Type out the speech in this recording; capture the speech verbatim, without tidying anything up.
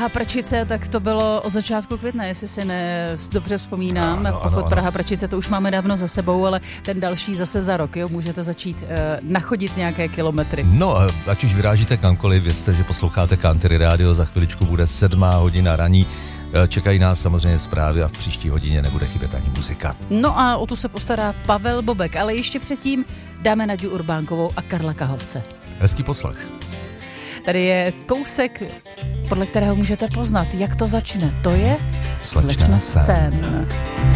Praha-Prčice, tak to bylo od začátku května, jestli si ne dobře vzpomínám. Ano, Pochod ano, Praha-Prčice, to už máme dávno za sebou, ale ten další zase za rok, jo? Můžete začít uh, nachodit nějaké kilometry. No, ať už vyrážíte kamkoliv, vězte, že posloucháte Country Radio, za chviličku bude sedmá hodina raní. Čekají nás samozřejmě zprávy a v příští hodině nebude chybět ani muzika. No a o tu se postará Pavel Bobek, ale ještě předtím dáme Naďu Urbánkovou a Karla Kahovce. Hezký poslech. Tady je kousek, podle kterého můžete poznat, jak to začne. To je Slečna Sen.